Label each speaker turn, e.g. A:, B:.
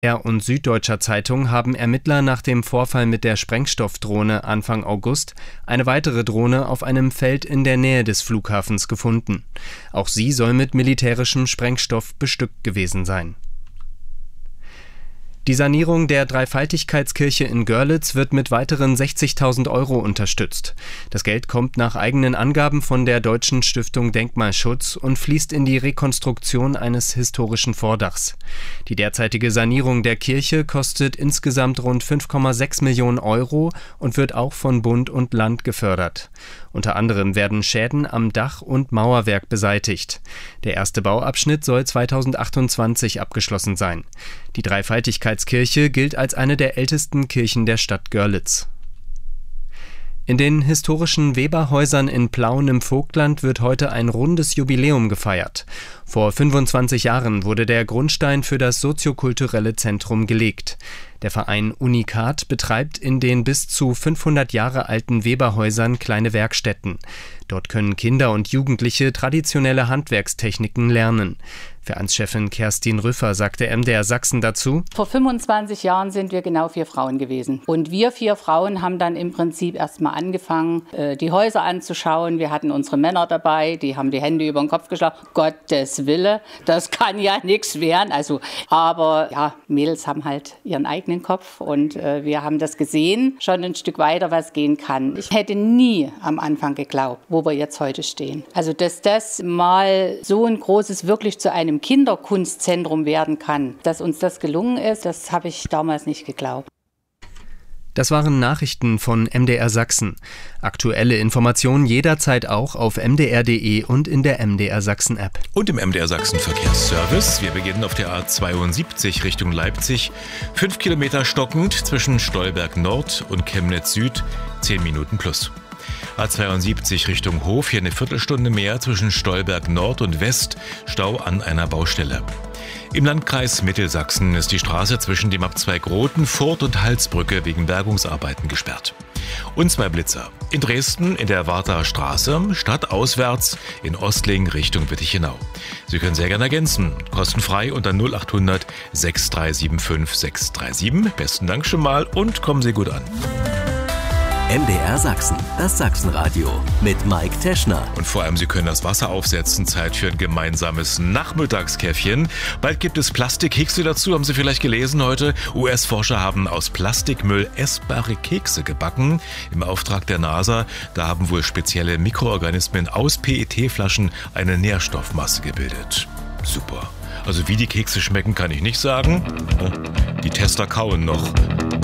A: und Süddeutscher Zeitung haben Ermittler nach dem Vorfall mit der Sprengstoffdrohne Anfang August eine weitere Drohne auf einem Feld in der Nähe des Flughafens gefunden. Auch sie soll mit militärischem Sprengstoff bestückt gewesen sein. Die Sanierung der Dreifaltigkeitskirche in Görlitz wird mit weiteren 60.000 € unterstützt. Das Geld kommt nach eigenen Angaben von der Deutschen Stiftung Denkmalschutz und fließt in die Rekonstruktion eines historischen Vordachs. Die derzeitige Sanierung der Kirche kostet insgesamt rund 5,6 Millionen € und wird auch von Bund und Land gefördert. Unter anderem werden Schäden am Dach und Mauerwerk beseitigt. Der erste Bauabschnitt soll 2028 abgeschlossen sein. Die Dreifaltigkeitskirche gilt als eine der ältesten Kirchen der Stadt Görlitz. In den historischen Weberhäusern in Plauen im Vogtland wird heute ein rundes Jubiläum gefeiert. Vor 25 Jahren wurde der Grundstein für das soziokulturelle Zentrum gelegt. Der Verein Unikat betreibt in den bis zu 500 Jahre alten Weberhäusern kleine Werkstätten. Dort können Kinder und Jugendliche traditionelle Handwerkstechniken lernen. Vereinschefin Kerstin Rüffer sagte MDR Sachsen dazu:
B: Vor 25 Jahren sind wir genau 4 Frauen gewesen. Und wir 4 Frauen haben dann im Prinzip erstmal angefangen, die Häuser anzuschauen. Wir hatten unsere Männer dabei, die haben die Hände über den Kopf geschlagen. Gottes Wille, das kann ja nichts werden. Aber ja, Mädels haben halt ihren eigenen Kopf und wir haben das gesehen, schon ein Stück weiter, was gehen kann. Ich hätte nie am Anfang geglaubt, wo wir jetzt heute stehen. Also, dass das mal so ein großes, wirklich zu einem Kinderkunstzentrum werden kann, dass uns das gelungen ist, das habe ich damals nicht geglaubt.
A: Das waren Nachrichten von MDR Sachsen. Aktuelle Informationen jederzeit auch auf mdr.de und in der MDR Sachsen App.
C: Und im MDR Sachsen Verkehrsservice. Wir beginnen auf der A72 Richtung Leipzig. 5 Kilometer stockend zwischen Stolberg Nord und Chemnitz Süd. 10 Minuten plus. A72 Richtung Hof, hier eine Viertelstunde mehr zwischen Stolberg Nord und West, Stau an einer Baustelle. Im Landkreis Mittelsachsen ist die Straße zwischen dem Abzweig Rothen, Furt und Halsbrücke wegen Bergungsarbeiten gesperrt. Und 2 Blitzer. In Dresden in der Warther Straße, stadtauswärts in Ostling Richtung Wittichenau. Sie können sehr gerne ergänzen. Kostenfrei unter 0800 6375 637. Besten Dank schon mal und kommen Sie gut an.
D: MDR Sachsen, das Sachsenradio mit Mike Teschner.
C: Und vor allem, Sie können das Wasser aufsetzen. Zeit für ein gemeinsames Nachmittagskäffchen. Bald gibt es Plastikkekse dazu, haben Sie vielleicht gelesen heute. US-Forscher haben aus Plastikmüll essbare Kekse gebacken. Im Auftrag der NASA, da haben wohl spezielle Mikroorganismen aus PET-Flaschen eine Nährstoffmasse gebildet. Super. Also wie die Kekse schmecken, kann ich nicht sagen. Die Tester kauen noch.